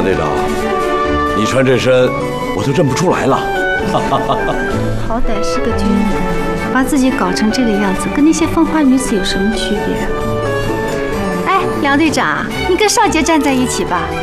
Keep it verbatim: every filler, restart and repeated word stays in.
队长，你穿这身我都认不出来了。 好歹是个军人，把自己搞成这个样子，跟那些风花女子有什么区别？哎，梁队长，你跟少杰站在一起吧，